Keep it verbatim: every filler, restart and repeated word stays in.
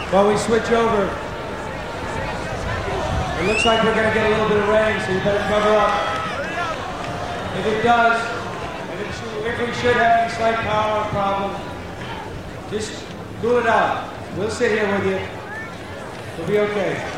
While we switch over, it looks like we're going to get a little bit of rain, so you better cover up. If it does, and if, if we should have any slight power problem, just cool it out. We'll sit here with you. We'll be okay.